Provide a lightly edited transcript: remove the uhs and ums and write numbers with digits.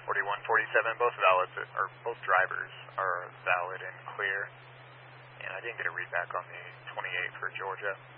41, 47, both valid, or both drivers are valid and clear. And I didn't get a readback on the 28 for Georgia.